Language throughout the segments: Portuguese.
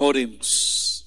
Oremos.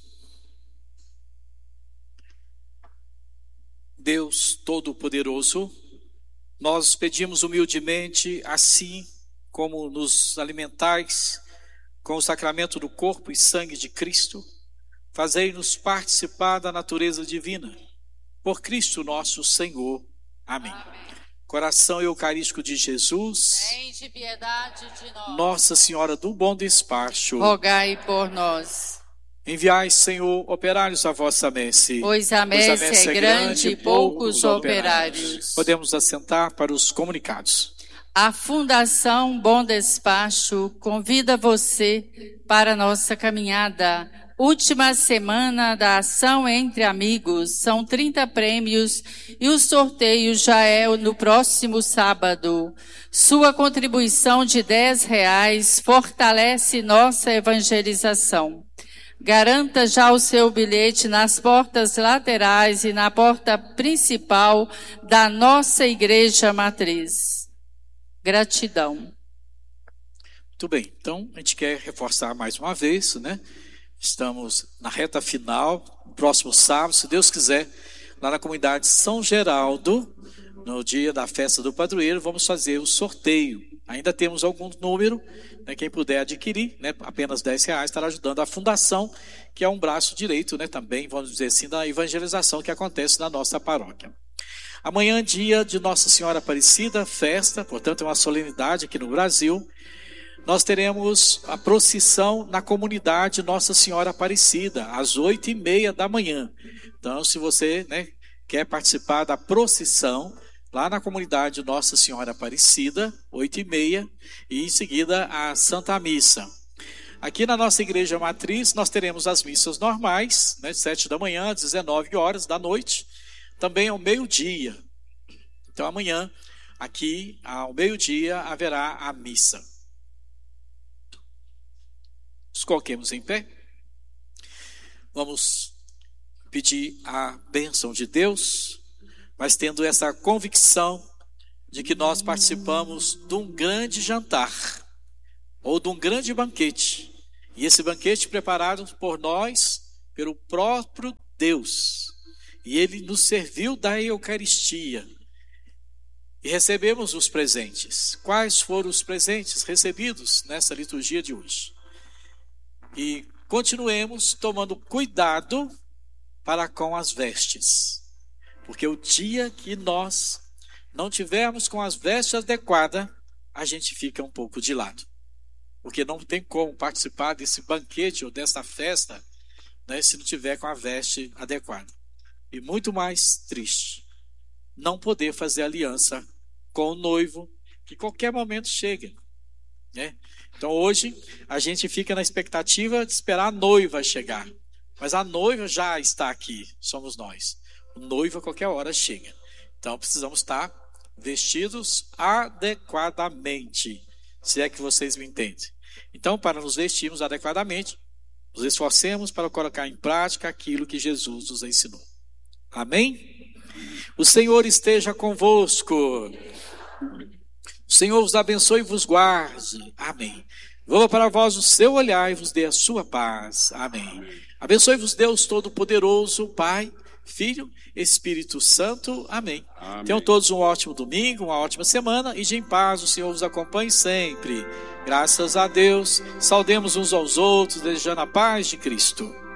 Deus Todo-Poderoso, nós pedimos humildemente, assim como nos alimentais com o sacramento do corpo e sangue de Cristo, fazei-nos participar da natureza divina. Por Cristo nosso Senhor. Amém. Coração eucarístico de Jesus, tende piedade de nós. Nossa Senhora do Bom Despacho, rogai por nós. Enviai, Senhor, operários à vossa messe. Pois a messe é grande e poucos operários. Podemos assentar para os comunicados. A Fundação Bom Despacho convida você para a nossa caminhada. Última semana da ação Entre Amigos. São 30 prêmios e o sorteio já é no próximo sábado. Sua contribuição de R$10 fortalece nossa evangelização. Garanta já o seu bilhete nas portas laterais e na porta principal da nossa Igreja Matriz. Gratidão. Muito bem, então a gente quer reforçar mais uma vez, né? Estamos na reta final, próximo sábado, se Deus quiser, lá na comunidade São Geraldo, no dia da festa do padroeiro, vamos fazer o sorteio. Ainda temos algum número, né, quem puder adquirir, né, apenas R$10, estará ajudando a fundação, que é um braço direito, né, também, vamos dizer assim, da evangelização que acontece na nossa paróquia. Amanhã, dia de Nossa Senhora Aparecida, festa, portanto é uma solenidade aqui no Brasil. Nós teremos a procissão na comunidade Nossa Senhora Aparecida, às 8h30 da manhã. Então, se você, né, quer participar da procissão, lá na comunidade Nossa Senhora Aparecida, 8h30, e em seguida a Santa Missa. Aqui na nossa Igreja Matriz, nós teremos as missas normais, né, 7 da manhã, às 19 horas da noite, também ao meio-dia. Então, amanhã, aqui, ao meio-dia, haverá a missa. Nos coloquemos em pé. Vamos pedir a bênção de Deus, mas tendo essa convicção de que nós participamos de um grande jantar, ou de um grande banquete. E esse banquete preparado por nós, pelo próprio Deus. E Ele nos serviu da Eucaristia. E recebemos os presentes. Quais foram os presentes recebidos nessa liturgia de hoje? E continuemos tomando cuidado para com as vestes. Porque o dia que nós não tivermos com as vestes adequadas, a gente fica um pouco de lado. Porque não tem como participar desse banquete ou dessa festa, né, se não tiver com a veste adequada. E muito mais triste, não poder fazer aliança com o noivo, que qualquer momento chega, né? Então hoje a gente fica na expectativa de esperar a noiva chegar. Mas a noiva já está aqui, somos nós. O noivo a qualquer hora chega. Então precisamos estar vestidos adequadamente, se é que vocês me entendem. Então, para nos vestirmos adequadamente, nos esforcemos para colocar em prática aquilo que Jesus nos ensinou. Amém? O Senhor esteja convosco. O Senhor vos abençoe e vos guarde. Amém. Volva para vós o seu olhar e vos dê a sua paz. Amém. Abençoe-vos Deus Todo-Poderoso, Pai, Filho, Espírito Santo. Amém. Amém. Tenham todos um ótimo domingo, uma ótima semana e de em paz o Senhor vos acompanhe sempre. Graças a Deus. Saudemos uns aos outros, desejando a paz de Cristo.